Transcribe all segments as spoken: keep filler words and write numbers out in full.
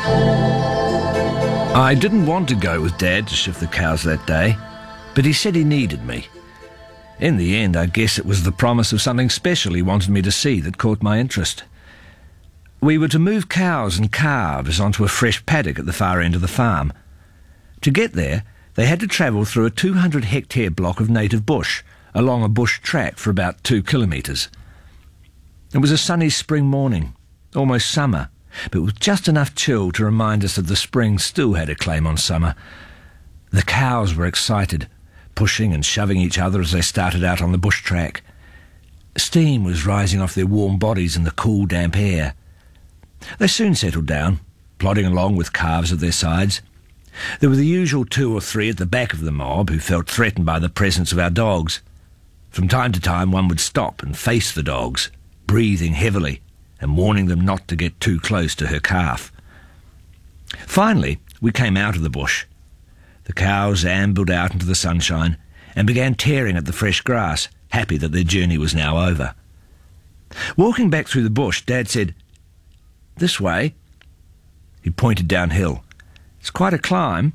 I didn't want to go with Dad to shift the cows that day, but he said he needed me. In the end, I guess it was the promise of something special he wanted me to see that caught my interest. We were to move cows and calves onto a fresh paddock at the far end of the farm. To get there, they had to travel through a two hundred hectare block of native bush, along a bush track for about two kilometres. It was a sunny spring morning, almost summer, but with just enough chill to remind us that the spring still had a claim on summer. The cows were excited, pushing and shoving each other as they started out on the bush track. Steam was rising off their warm bodies in the cool, damp air. They soon settled down, plodding along with calves at their sides. There were the usual two or three at the back of the mob who felt threatened by the presence of our dogs. From time to time one would stop and face the dogs, breathing heavily and warning them not to get too close to her calf. Finally, we came out of the bush. The cows ambled out into the sunshine and began tearing at the fresh grass, happy that their journey was now over. Walking back through the bush, Dad said, "This way." He pointed downhill. "It's quite a climb."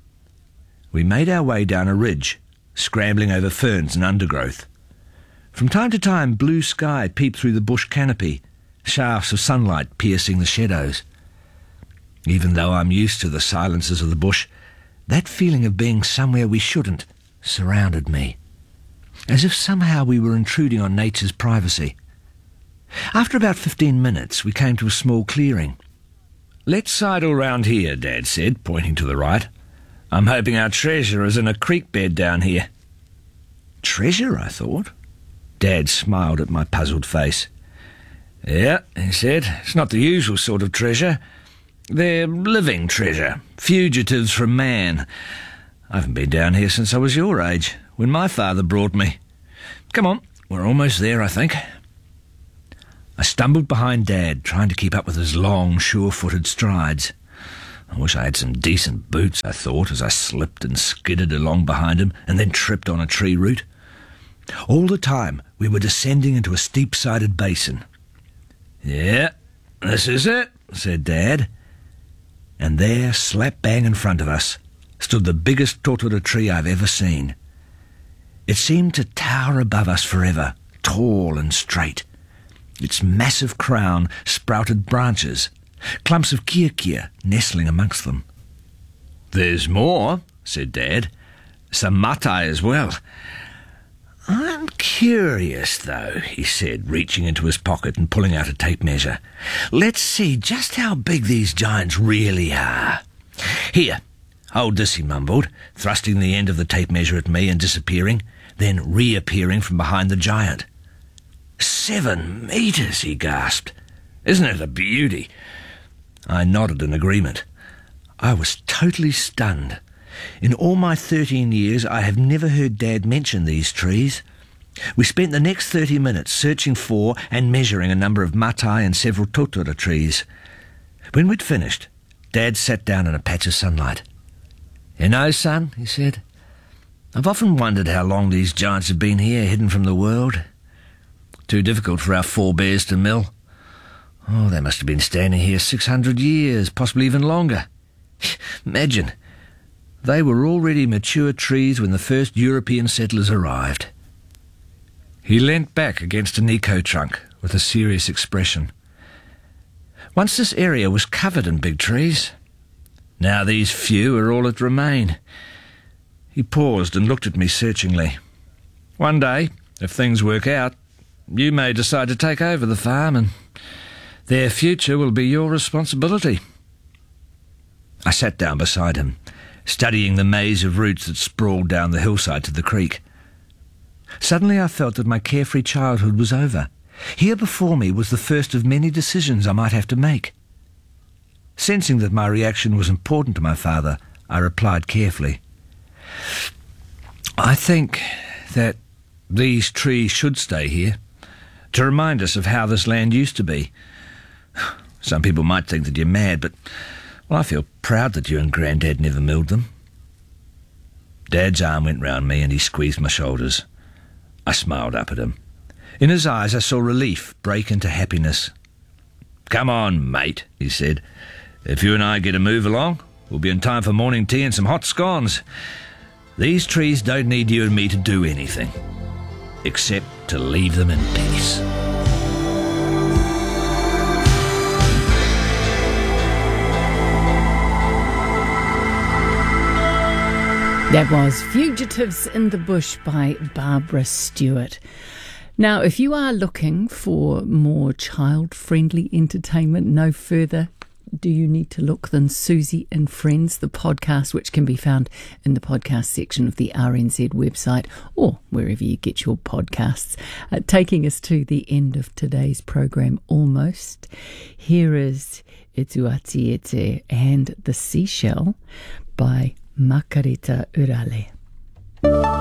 We made our way down a ridge, scrambling over ferns and undergrowth. From time to time, blue sky peeped through the bush canopy, shafts of sunlight piercing the shadows. Even though I'm used to the silences of the bush, that feeling of being somewhere we shouldn't surrounded me, as if somehow we were intruding on nature's privacy. After about fifteen minutes, we came to a small clearing. "Let's sidle round here," Dad said, pointing to the right. "I'm hoping our treasure is in a creek bed down here." Treasure, I thought. Dad smiled at my puzzled face. "Yeah," he said, "it's not the usual sort of treasure. They're living treasure, fugitives from man. I haven't been down here since I was your age, when my father brought me. Come on, we're almost there, I think." I stumbled behind Dad, trying to keep up with his long, sure-footed strides. I wish I had some decent boots, I thought, as I slipped and skidded along behind him and then tripped on a tree root. All the time, we were descending into a steep-sided basin. "Yeah, this is it," said Dad. And there, slap bang in front of us, stood the biggest totara tree I've ever seen. It seemed to tower above us forever, tall and straight. Its massive crown sprouted branches, clumps of kiakia nestling amongst them. "There's more," said Dad. "Some matai as well." "I'm curious, though," he said, reaching into his pocket and pulling out a tape measure. "Let's see just how big these giants really are. Here, hold this," he mumbled, thrusting the end of the tape measure at me and disappearing, then reappearing from behind the giant. "Seven metres," he gasped. "Isn't it a beauty?" I nodded in agreement. I was totally stunned. In all my thirteen years, I have never heard Dad mention these trees. We spent the next thirty minutes searching for and measuring a number of matai and several totara trees. When we'd finished, Dad sat down in a patch of sunlight. "You know, son," he said, "I've often wondered how long these giants have been here, hidden from the world. Too difficult for our forebears to mill. Oh, they must have been standing here six hundred years, possibly even longer. Imagine, they were already mature trees when the first European settlers arrived." He leant back against an eco trunk with a serious expression. "Once this area was covered in big trees. Now these few are all that remain." He paused and looked at me searchingly. "One day, if things work out, you may decide to take over the farm, and their future will be your responsibility." I sat down beside him, studying the maze of roots that sprawled down the hillside to the creek. Suddenly I felt that my carefree childhood was over. Here before me was the first of many decisions I might have to make. Sensing that my reaction was important to my father, I replied carefully, "I think that these trees should stay here, to remind us of how this land used to be. Some people might think that you're mad, but well, I feel proud that you and Grandad never milled them." Dad's arm went round me and he squeezed my shoulders. I smiled up at him. In his eyes I saw relief break into happiness. "Come on, mate," he said. If you and I get a move along, we'll be in time for morning tea and some hot scones. These trees don't need you and me to do anything, except to leave them in peace. That was Fugitives in the Bush by Barbara Stewart. Now, if you are looking for more child-friendly entertainment, no further do you need to look than Susie and Friends, the podcast, which can be found in the podcast section of the R N Z website or wherever you get your podcasts. Uh, taking us to the end of today's program almost, here is Etuatiete and the Seashell by Makarita Urale.